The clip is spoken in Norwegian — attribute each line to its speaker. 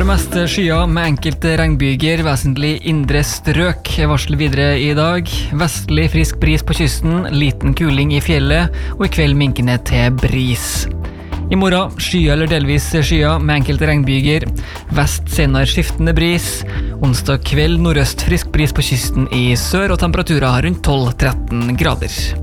Speaker 1: For det meste skyer med enkelte regnbyger, vesentlig indre strøk. Jeg varsler videre i dag. Vestlig frisk bris på kysten, liten kuling i fjellet, og i kveld minkende til bris. I morgen skyer eller delvis skyer med enkelte regnbyger. Vest senere skiftende bris. Onsdag kveld nordøst frisk bris på kysten i sør, og temperaturer rundt 12-13 grader.